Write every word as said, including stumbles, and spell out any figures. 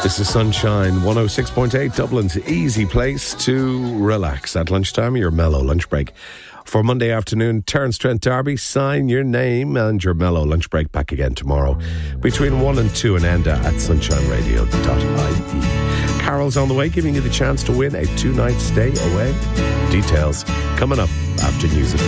This is Sunshine one oh six point eight, Dublin's easy place to relax at lunchtime, your mellow lunch break. For Monday afternoon, Terence Trent Derby, sign your name and your mellow lunch break back again tomorrow between one and two, and Enda at sunshine radio dot I E. Carol's on the way, giving you the chance to win a two-night stay away. Details coming up after news.